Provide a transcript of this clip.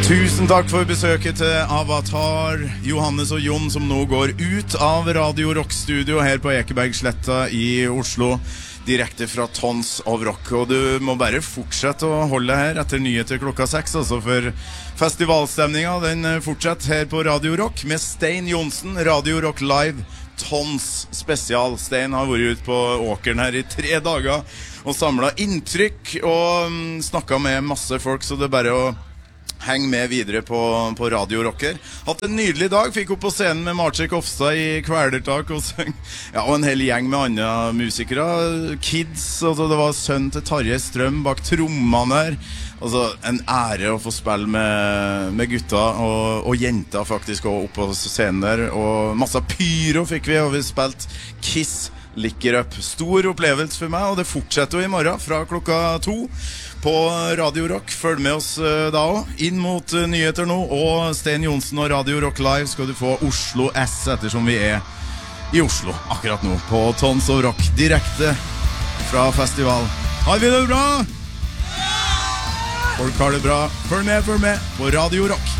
Tusen takk for besøket til Avatar, Johannes og Jon, som nå går ut av Radio Rock Studio her på Ekebergsletta i Oslo, direkte fra Tons of Rock. Og du må bare fortsette å holde her etter nyheter klokka 6, altså, for festivalstemningen den fortsetter her på Radio Rock med Stein Johnsen, Radio Rock Live, Tons spesial. Stein har vært ute på åkeren her i 3 dager og samlet inntrykk og snakket med masse folk, så det er bare å heng med videre på Radio Rocker. Hatt en nydelig dag, fikk opp på scenen med Marcek Ofstad i kvelertak og en hel gjeng med andre musikere, kids, altså det var sønnen til Tarjei Strøm bak trommene her. Altså en ære å få spille med gutta og jenter faktisk også opp på scenen der, og masse pyro fikk vi, og vi spilte Kiss Lick It Up. Stor opplevelse for meg, og det fortsetter jo i morgen fra klokka 2 på Radio Rock. Følg med oss da også, inn mot nyheter nå, og Stein Johnsen og Radio Rock Live skal du få Oslo S, ettersom vi er i Oslo akkurat nå, på Tons of Rock, direkte fra festival. Har vi det bra? Folk har det bra. Følg med på Radio Rock.